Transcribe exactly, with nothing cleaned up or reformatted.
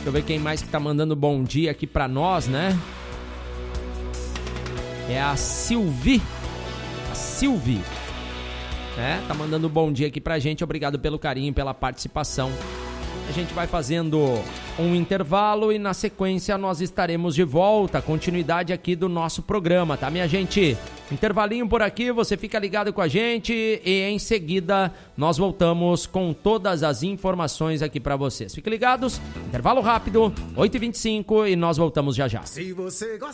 Deixa eu ver quem mais que tá mandando bom dia aqui pra nós, né? É a Silvi. A Silvi. É, tá mandando bom dia aqui pra gente. Obrigado pelo carinho, pela participação. A gente vai fazendo um intervalo e na sequência nós estaremos de volta. Continuidade aqui do nosso programa, tá, minha gente? Intervalinho por aqui, você fica ligado com a gente e em seguida nós voltamos com todas as informações aqui pra vocês. Fiquem ligados, intervalo rápido, oito e vinte e cinco e nós voltamos já já. Se você gosta...